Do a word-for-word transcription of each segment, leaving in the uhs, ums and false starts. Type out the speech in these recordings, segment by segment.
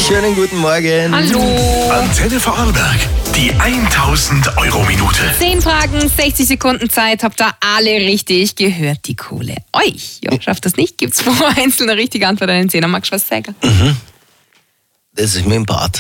Schönen guten Morgen. Hallo. Antenne Vorarlberg, die tausend Euro Minute. Zehn Fragen, sechzig Sekunden Zeit. Habt ihr alle richtig gehört, die Kohle euch. Jo, schafft das nicht? Gibt's pro einzelne richtige Antwort einen Zehner? Magst du was sagen? Mhm. Das ist mein Bart.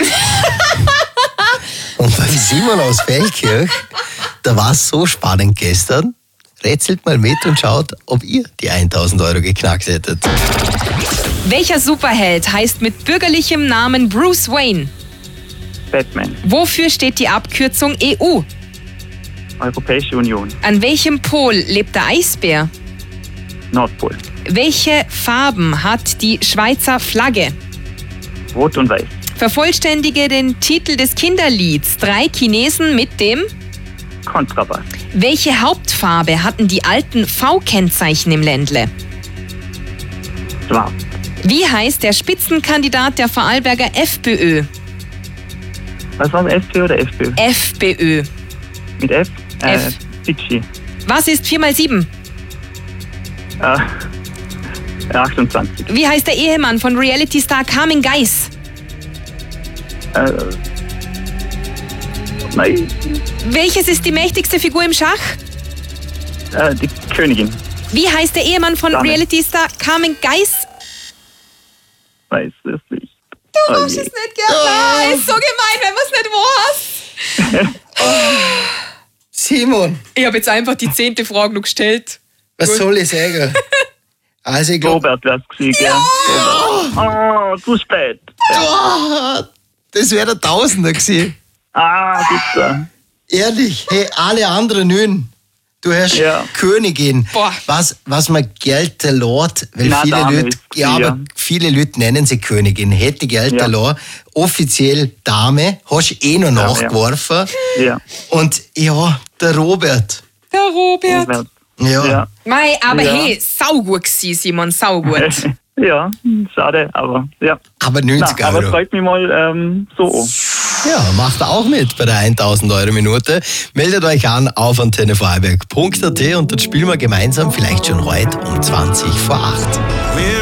Und beim Simon aus Feldkirch, da war es so spannend gestern. Rätselt mal mit und schaut, ob ihr die tausend Euro geknackt hättet. Welcher Superheld heißt mit bürgerlichem Namen Bruce Wayne? Batman. Wofür steht die Abkürzung E U? Europäische Union. An welchem Pol lebt der Eisbär? Nordpol. Welche Farben hat die Schweizer Flagge? Rot und Weiß. Vervollständige den Titel des Kinderlieds Drei Chinesen mit dem... Kontrabass. Welche Hauptfarbe hatten die alten V-Kennzeichen im Ländle? Schwarz. Wie heißt der Spitzenkandidat der Vorarlberger FPÖ? Was war das? FPÖ oder FPÖ? FPÖ. Mit F? Äh, F. Fidschi. Was ist vier mal sieben? Äh, achtundzwanzig. Wie heißt der Ehemann von Reality-Star Carmen Geiss? Äh, nein. Welches ist die mächtigste Figur im Schach? Äh, die Königin. Wie heißt der Ehemann von Dame. Reality-Star Carmen Geiss? Weiß es nicht. Du Oh machst je. es nicht gerne. Ist so gemein, wenn man es nicht weiß. Simon, Ich habe jetzt einfach die zehnte Frage noch gestellt. was Gut. soll ich sagen? Also ich glaube, Robert wär's gewesen, gell? Robert. Oh, zu spät. das wäre der Tausender gewesen. Ah, bitte. Ehrlich, hey, alle anderen nün. Du hörst Ja. Königin. Boah. Was, was man Geld der Lord, weil Na, viele Dame Leute, ist sie, ja, aber ja. viele Leute nennen sie Königin. Hätte Geld Ja. der Lord, offiziell Dame, hast eh noch Ja, nachgeworfen. Ja. Und ja, der Robert. Der Robert. Robert. Ja. Ja. Mei, aber Ja. hey, saugut gewesen, Simon, saugut. Ja, schade, aber ja. Aber Na, neunzig aber Euro. freut mich mal ähm, so an. Ja, macht auch mit bei der tausend Euro Minute. Meldet euch an auf antenne vorarlberg punkt a t und dann spielen wir gemeinsam vielleicht schon heute um zwanzig vor acht.